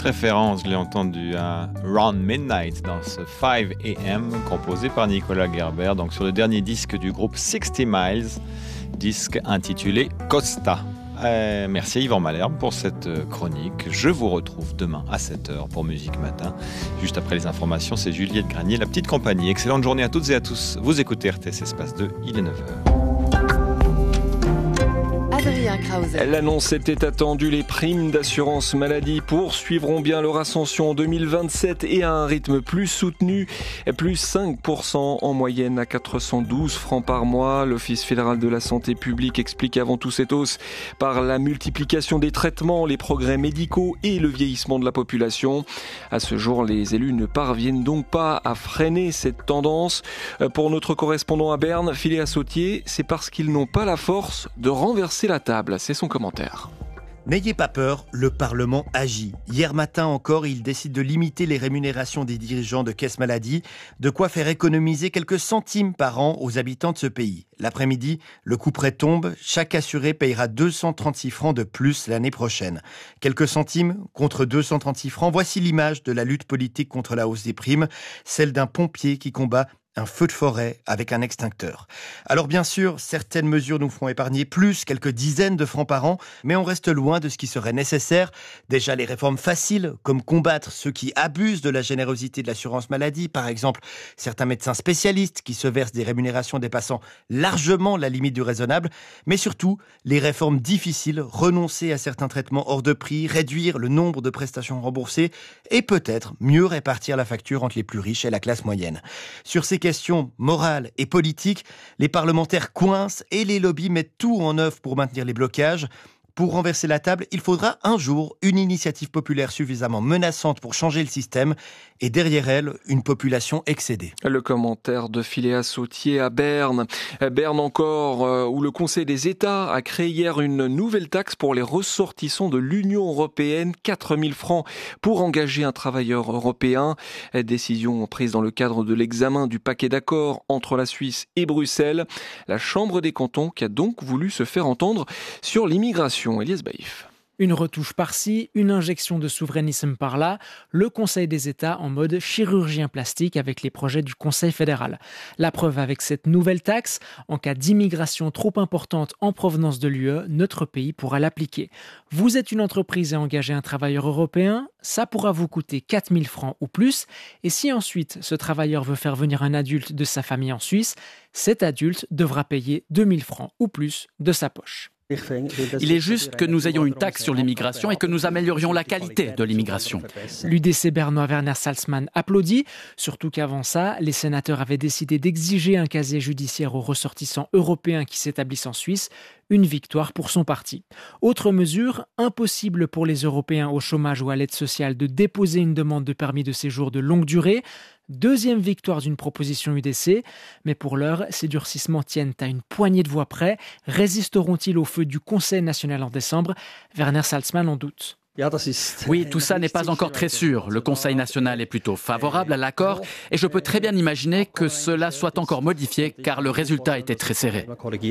référence, je l'ai entendu à Round Midnight dans ce 5 AM composé par Nicolas Gerber, donc sur le dernier disque du groupe 60 Miles, disque intitulé Costa. Merci à Yvan Malherbe pour cette chronique. Je vous retrouve demain à 7h pour Musique Matin. Juste après les informations, c'est Juliette Granier, la petite compagnie. Excellente journée à toutes et à tous. Vous écoutez RTS Espace 2, il est 9h. L'annonce était attendue, les primes d'assurance maladie poursuivront bien leur ascension en 2027 et à un rythme plus soutenu, plus 5% en moyenne à 412 francs par mois. L'Office fédéral de la santé publique explique avant tout cette hausse par la multiplication des traitements, les progrès médicaux et le vieillissement de la population. À ce jour, les élus ne parviennent donc pas à freiner cette tendance. Pour notre correspondant à Berne, Philéa Sautier, c'est parce qu'ils n'ont pas la force de renverser la table. C'est son commentaire. N'ayez pas peur, le Parlement agit. Hier matin encore, il décide de limiter les rémunérations des dirigeants de caisses maladie, de quoi faire économiser quelques centimes par an aux habitants de ce pays. L'après-midi, le couperet tombe, chaque assuré payera 236 francs de plus l'année prochaine. Quelques centimes contre 236 francs, voici l'image de la lutte politique contre la hausse des primes, celle d'un pompier qui combat un feu de forêt avec un extincteur. Alors bien sûr, certaines mesures nous feront épargner quelques dizaines de francs par an, mais on reste loin de ce qui serait nécessaire. Déjà les réformes faciles, comme combattre ceux qui abusent de la générosité de l'assurance maladie, par exemple certains médecins spécialistes qui se versent des rémunérations dépassant largement la limite du raisonnable, mais surtout les réformes difficiles, renoncer à certains traitements hors de prix, réduire le nombre de prestations remboursées et peut-être mieux répartir la facture entre les plus riches et la classe moyenne. Sur ces questions morales et politiques, les parlementaires coincent et les lobbies mettent tout en œuvre pour maintenir les blocages. Pour renverser la table, il faudra un jour une initiative populaire suffisamment menaçante pour changer le système et derrière elle, une population excédée. Le commentaire de Philéa Sautier à Berne. Berne encore, où le Conseil des États a créé hier une nouvelle taxe pour les ressortissants de l'Union européenne, 4 000 francs pour engager un travailleur européen. Décision prise dans le cadre de l'examen du paquet d'accords entre la Suisse et Bruxelles. La Chambre des cantons qui a donc voulu se faire entendre sur l'immigration. Elias Baïf. Une retouche par-ci, une injection de souverainisme par-là, le Conseil des États en mode chirurgien plastique avec les projets du Conseil fédéral. La preuve avec cette nouvelle taxe, en cas d'immigration trop importante en provenance de l'UE, notre pays pourra l'appliquer. Vous êtes une entreprise et engagez un travailleur européen, ça pourra vous coûter 4 000 francs ou plus, et si ensuite ce travailleur veut faire venir un adulte de sa famille en Suisse, cet adulte devra payer 2 000 francs ou plus de sa poche. Il est juste que nous ayons une taxe sur l'immigration et que nous améliorions la qualité de l'immigration. L'UDC bernois Werner Salzmann applaudit, surtout qu'avant ça, les sénateurs avaient décidé d'exiger un casier judiciaire aux ressortissants européens qui s'établissent en Suisse, une victoire pour son parti. Autre mesure, impossible pour les Européens au chômage ou à l'aide sociale de déposer une demande de permis de séjour de longue durée. Deuxième victoire d'une proposition UDC, mais pour l'heure, ces durcissements tiennent à une poignée de voix près. Résisteront-ils au feu du Conseil national en décembre ? Werner Salzmann en doute. Oui, tout ça n'est pas encore très sûr. Le Conseil national est plutôt favorable à l'accord et je peux très bien imaginer que cela soit encore modifié car le résultat était très serré.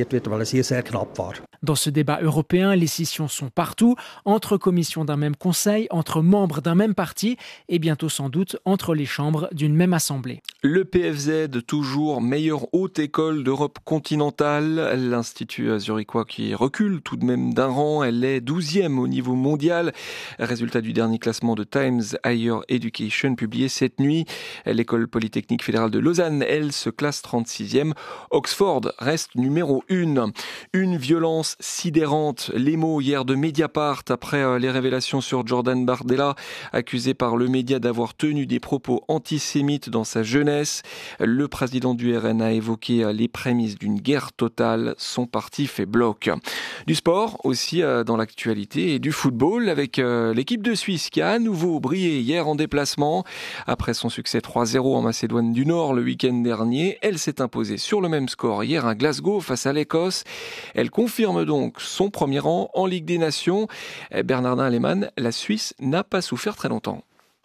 Dans ce débat européen, les scissions sont partout, entre commissions d'un même conseil, entre membres d'un même parti et bientôt sans doute entre les chambres d'une même assemblée. Le PFZ, toujours meilleure haute école d'Europe continentale. L'Institut zurichois qui recule tout de même d'un rang. Elle est 12e au niveau mondial. Résultat du dernier classement de Times Higher Education publié cette nuit. L'école polytechnique fédérale de Lausanne, elle, se classe 36e. Oxford reste numéro 1. Une violence sidérante. Les mots hier de Mediapart après les révélations sur Jordan Bardella, accusé par le média d'avoir tenu des propos antisémites dans sa jeunesse. Le président du RN a évoqué les prémices d'une guerre totale. Son parti fait bloc. Du sport aussi dans l'actualité et du football avec l'équipe de Suisse qui a à nouveau brillé hier en déplacement. Après son succès 3-0 en Macédoine du Nord le week-end dernier, elle s'est imposée sur le même score hier à Glasgow face à l'Écosse. Elle confirme donc son premier rang en Ligue des Nations. Bernardin Lehmann, la Suisse n'a pas souffert très longtemps.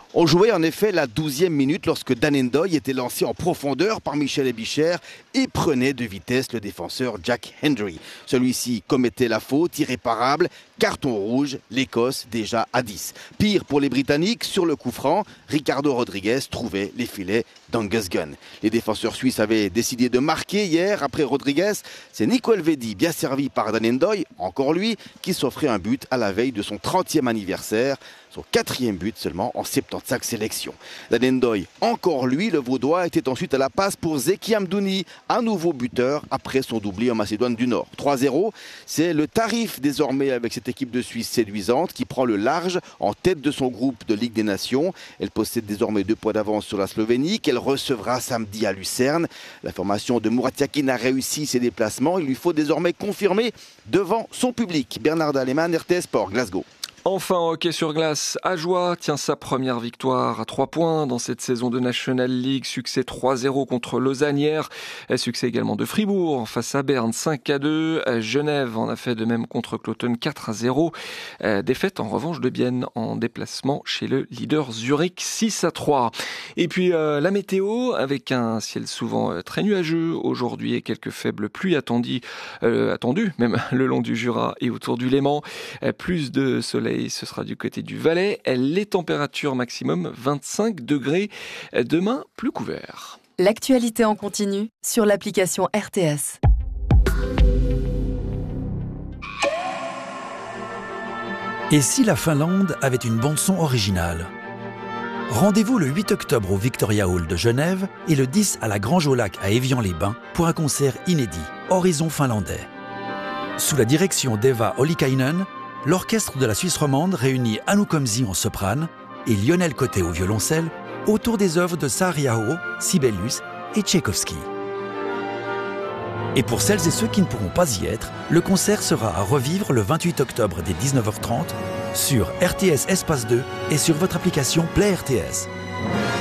On jouait en effet la 12e minute lorsque Dan N'Doye était lancé en profondeur par Michel Ebicher et prenait de vitesse le défenseur Jack Hendry. Celui-ci commettait la faute irréparable, carton rouge, l'Écosse déjà à 10. Pire pour les Britanniques, sur le coup franc, Ricardo Rodriguez trouvait les filets d'Angus Gunn. Les défenseurs suisses avaient décidé de marquer hier après Rodriguez. C'est Nico Elvedi, bien servi par Dan N'Doye, encore lui, qui s'offrait un but à la veille de son 30e anniversaire. Son 4e but seulement en 75 sélections. Dan N'Doye, encore lui, le Vaudois, était ensuite à la passe pour Zeki Amdouni, un nouveau buteur après son doublé en Macédoine du Nord. 3-0, c'est le tarif désormais avec cette équipe de Suisse séduisante qui prend le large en tête de son groupe de Ligue des Nations. Elle possède désormais 2 points d'avance sur la Slovénie qu'elle recevra samedi à Lucerne. La formation de Murat Yakin a réussi ses déplacements. Il lui faut désormais confirmer devant son public. Bernard Aleman, RTS Sport, Glasgow. Enfin, hockey sur glace, Ajoie tient sa première victoire à 3 points dans cette saison de National League. Succès 3-0 contre Lausanne hier. Succès également de Fribourg face à Berne 5-2. Genève en a fait de même contre Cloton 4-0. Défaite en revanche de Bienne en déplacement chez le leader Zurich 6-3. Et puis la météo avec un ciel souvent très nuageux aujourd'hui et quelques faibles pluies attendues même le long du Jura et autour du Léman. Plus de soleil, ce sera du côté du Valais. Les températures maximum 25 degrés. Demain, plus couvert. L'actualité en continu sur l'application RTS. Et si la Finlande avait une bande-son originale ? Rendez-vous le 8 octobre au Victoria Hall de Genève et le 10 à la Grange au Lac à Évian-les-Bains pour un concert inédit, Horizon finlandais. Sous la direction d'Eva Ollikainen, l'orchestre de la Suisse romande réunit Anu Komsi en soprane et Lionel Côté au violoncelle autour des œuvres de Saariaho, Sibelius et Tchaïkovski. Et pour celles et ceux qui ne pourront pas y être, le concert sera à revivre le 28 octobre dès 19h30 sur RTS Espace 2 et sur votre application Play RTS.